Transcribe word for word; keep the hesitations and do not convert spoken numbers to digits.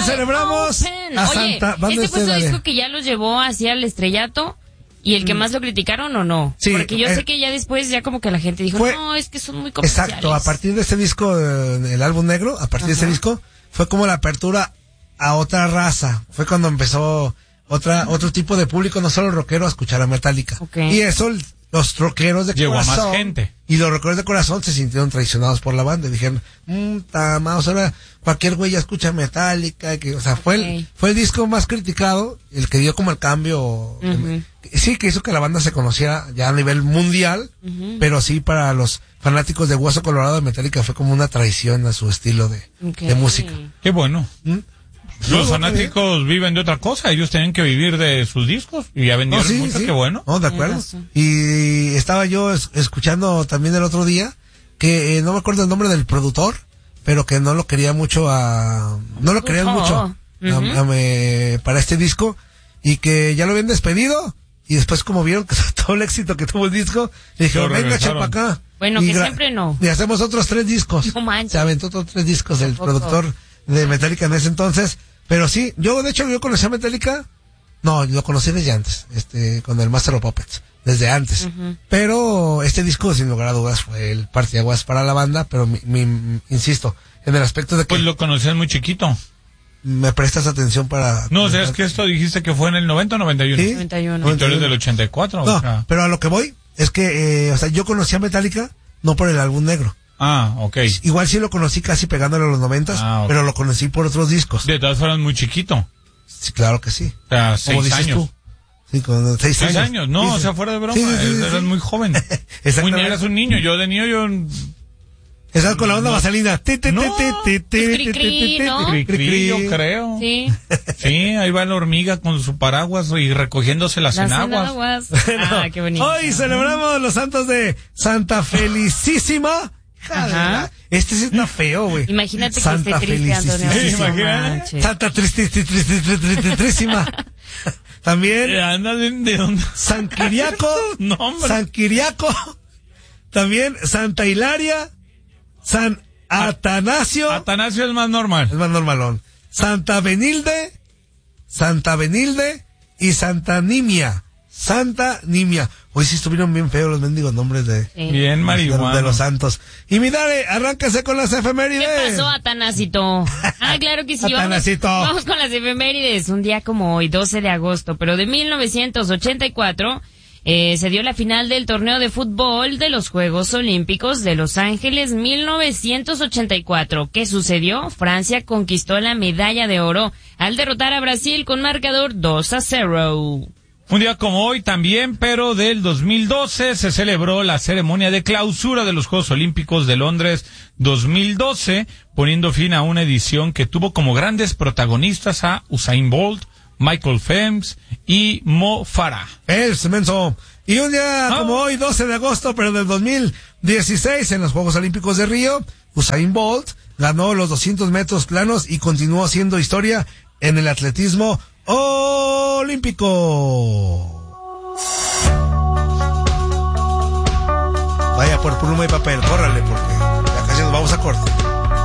También celebramos Open. a Oye, Santa... este fue su dale. disco que ya los llevó hacia el estrellato. ¿Y el que más lo criticaron o no? Sí, Porque yo eh, sé que ya después ya como que la gente dijo, fue, no, es que son muy comerciales. Exacto, a partir de este disco, eh, el álbum negro, a partir Ajá. de este disco, fue como la apertura a otra raza. Fue cuando empezó otra otro tipo de público, no solo rockero, a escuchar a Metallica. Okay. Y eso, los rockeros de Llegó corazón. a más gente. Y los rockeros de corazón se sintieron traicionados por la banda. Y dijeron, mmm, tamaos, ahora cualquier güey ya escucha Metallica. Que, o sea, fue, okay. el, fue el disco más criticado, el que dio como el cambio. Uh-huh. Sí, que hizo que la banda se conociera ya a nivel mundial, uh-huh. pero sí para los fanáticos de Hueso Colorado de Metallica fue como una traición a su estilo de, okay. de música. Qué bueno. ¿Mm? Los fanáticos viven de otra cosa, ellos tienen que vivir de sus discos y ya vendieron no, sí, mucho, sí. Qué bueno. No, de acuerdo. Y estaba yo es, escuchando también el otro día que eh, no me acuerdo el nombre del productor, pero que no lo quería mucho a no lo querían mucho uh-huh. a, a me, para este disco y que ya lo habían despedido y después como vieron que todo el éxito que tuvo el disco, le dijeron, venga, chepa acá. Bueno, y que gra- siempre no. Y hacemos otros tres discos. No manches. Se aventó otros tres discos el productor de Metallica en ese entonces. Pero sí, yo de hecho yo conocí a Metallica, no, lo conocí desde antes, este, con el Master of Puppets, desde antes. Uh-huh. Pero este disco, sin lugar a dudas, fue el parteaguas para la banda, pero mi, mi, insisto, en el aspecto de que... Pues lo conocías muy chiquito. Me prestas atención para... No, o sea, es que esto dijiste que fue en el noventa o noventa y uno. ¿Sí? noventa y uno. Y tú eres del ochenta y cuatro. No, o sea. pero a lo que voy, es que, eh, o sea, yo conocí a Metallica, no por el álbum negro. Ah, ok. Igual sí lo conocí casi pegándole a los noventas, ah, okay. pero lo conocí por otros discos. De todas formas, muy chiquito. Sí, claro que sí. O sea, seis años. Tú? Sí, con seis, seis años. años. No, sí, sí. O sea, fuera de broma. Sí, sí, sí, eras sí. muy joven. Muy eras un niño. Yo de niño, yo... Estás con la onda no. vaselina. No, cri-cri, yo creo. Sí. Sí, ahí va la hormiga con su paraguas y recogiéndose las, las enaguas. enaguas. Bueno, ah, qué bonito. Hoy celebramos los santos de Santa Felicísima. Ajá. Este sí está feo, güey. Imagínate que Santa esté triste, Antonio. Sí, imagínate. Santa triste, triste, triste, tristísima. También. Anda, ¿de, de dónde? San Quiriaco. No, hombre. San Quiriaco. También Santa Hilaria. San Atanasio. Atanasio es más normal. Es más normalón. Santa Benilde. Santa Benilde. Y Santa Nimia. Santa Nimia. Hoy sí estuvieron bien feos los mendigos nombres de... Sí. Bien marihuana. De, de los santos. Y mi Dare, arráncase con las efemérides. ¿Qué pasó, Atanasito? Ah, claro que sí. Atanasito. Vamos, vamos con las efemérides. Un día como hoy, doce de agosto, pero de mil novecientos ochenta y cuatro, eh, se dio la final del torneo de fútbol de los Juegos Olímpicos de Los Ángeles mil novecientos ochenta y cuatro. ¿Qué sucedió? Francia conquistó la medalla de oro al derrotar a Brasil con marcador dos a cero. Un día como hoy también, pero del dos mil doce, se celebró la ceremonia de clausura de los Juegos Olímpicos de Londres dos mil doce, poniendo fin a una edición que tuvo como grandes protagonistas a Usain Bolt, Michael Phelps y Mo Farah. Es menso. Y un día ah. como hoy, doce de agosto, pero del dos mil dieciséis, en los Juegos Olímpicos de Río, Usain Bolt ganó los doscientos metros planos y continuó haciendo historia en el atletismo olímpico. Vaya por pluma y papel, córrale, porque ya casi nos vamos a corte.